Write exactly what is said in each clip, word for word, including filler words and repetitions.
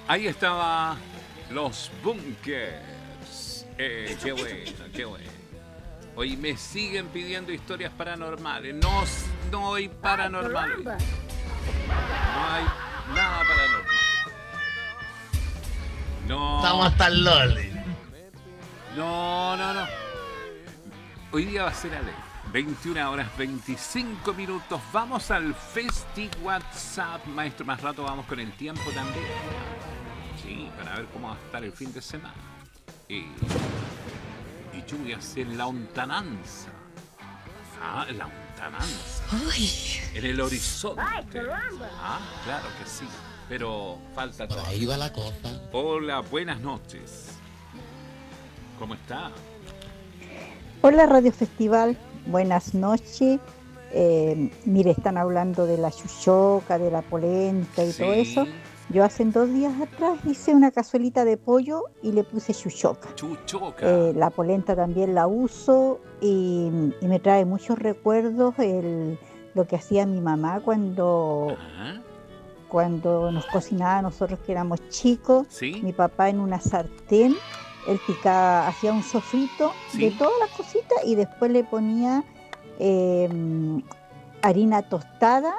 Ahí estaba los Bunkers. Eh, qué bueno, qué bueno. Hoy me siguen pidiendo historias paranormales. No, no hay paranormal hoy. No hay nada paranormal. No. Estamos hasta el loli. No, no, no. Hoy día va a ser a ley. veintiuna horas veinticinco minutos. Vamos al Festi WhatsApp. Maestro, más rato vamos con el tiempo también. Sí, para ver cómo va a estar el fin de semana. Y, y lluvias en la lontananza. Ah, en la lontananza. En el horizonte. Ah, claro que sí. Pero falta todo. Por ahí va la cosa. Hola, buenas noches. ¿Cómo está? Hola Radio Festival, buenas noches. Eh, mire, están hablando de la chuchoca, de la polenta y Sí. todo eso. Yo hace dos días atrás hice una cazuelita de pollo y le puse chuchoca. Chuchoca. Eh, la polenta también la uso y, y me trae muchos recuerdos el, lo que hacía mi mamá cuando, Ajá. cuando nos cocinaba a nosotros que éramos chicos. Sí. Mi papá en una sartén, él picaba, hacía un sofrito Sí. de todas las cositas y después le ponía eh, harina tostada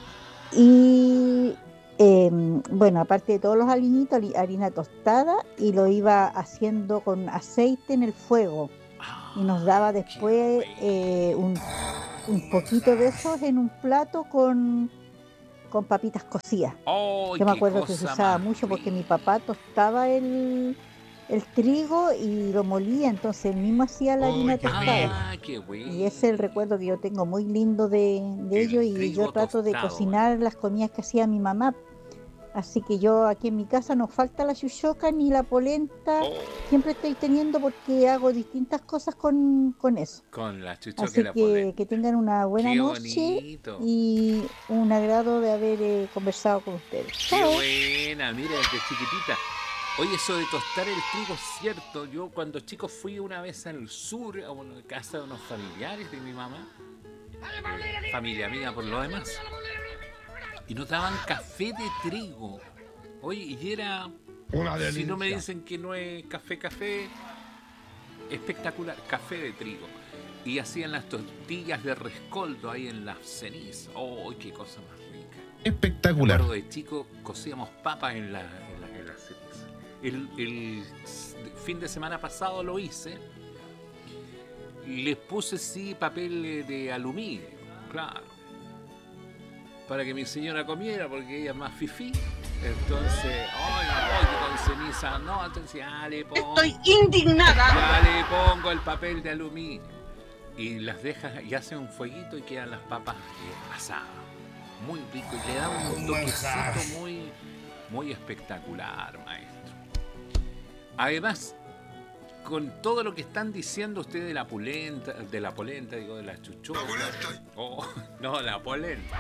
y eh, bueno, aparte de todos los aliñitos, hari- harina tostada y lo iba haciendo con aceite en el fuego y nos daba después eh, un, un poquito de esos en un plato con, con papitas cocidas. Oh, Yo me qué acuerdo que se cosa usaba más mucho porque mi rica. papá tostaba el, el trigo y lo molía, entonces él mismo hacía la harina Uy, qué tostada. Ah, qué bueno. Y ese es el recuerdo que yo tengo muy lindo de, de El ello y trigo yo trato de tostado, cocinar las comidas que hacía mi mamá. Así que yo aquí en mi casa no falta la chuchoca ni la polenta, Oh, siempre estoy teniendo porque hago distintas cosas con, con eso. con la chuchoca y Así la que polenta. que tengan una buena Qué noche bonito. y un agrado de haber eh, conversado con ustedes. Qué Chao. buena, mira, desde chiquitita. Oye, eso de tostar el trigo es cierto. Yo cuando chico fui una vez al sur, a una casa de unos familiares de mi mamá, eh, familia mía por lo demás, y nos daban café de trigo. Oye, y era, Una delicia. si no me dicen que no es café, café, espectacular, café de trigo. Y hacían las tortillas de rescoldo ahí en las cenizas. ¡Oh, qué cosa más rica! Me Espectacular. acuerdo de chico, cocíamos papas en la, en la, en la ceniza. El, el fin de semana pasado lo hice. Les puse sí papel de aluminio, claro, para que mi señora comiera, porque ella es más fifí. Entonces, ¡ay, no, que con ceniza! No, entonces ya le pongo, Estoy indignada. ya le pongo el papel de aluminio. Y las dejas y hacen un fueguito y quedan las papas eh, asadas. Muy rico y le da un toquecito muy, muy espectacular, maestro. Además, con todo lo que están diciendo ustedes de la polenta, de la polenta, digo, de la chuchoca. Oh, no, la polenta.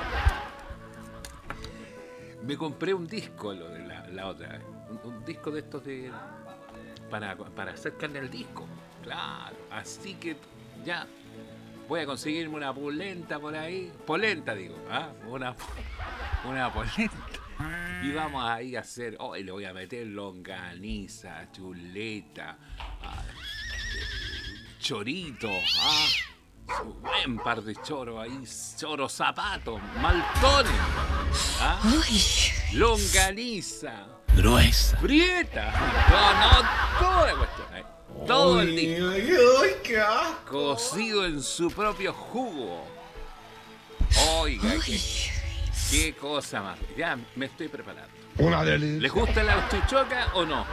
Me compré un disco lo de la, la otra vez. Un, un disco de estos de. Para, para hacer carne al disco. Claro. Así que ya. Voy a conseguirme una polenta por ahí. Polenta, digo. ¿Ah? Una, una polenta. Y vamos ahí a hacer. Hoy oh, le voy a meter longaniza, chuleta, ah, chorito. Ah, un buen par de choros ahí. Choro zapato, maltones. ¿Ah? Longaniza. Gruesa. Prieta. No, no, toda la cuestión. ¿eh? Todo el disco. Uy, qué asco. Cocido en su propio jugo. Oiga, qué, qué cosa más. Ya me estoy preparando. Una delicia. ¿Les gusta la chuchoca o no?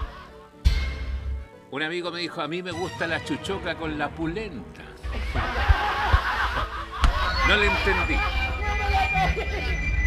Un amigo me dijo, a mí me gusta la chuchoca con la pulenta. No le entendí.